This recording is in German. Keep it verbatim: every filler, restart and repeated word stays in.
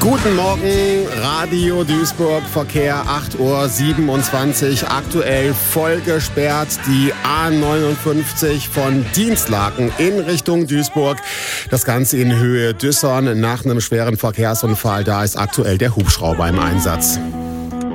Guten Morgen, Radio Duisburg, Verkehr acht Uhr siebenundzwanzig, aktuell voll gesperrt die A neunundfünfzig von Dienstlaken in Richtung Duisburg. Das Ganze in Höhe Düssern nach einem schweren Verkehrsunfall, da ist aktuell der Hubschrauber im Einsatz.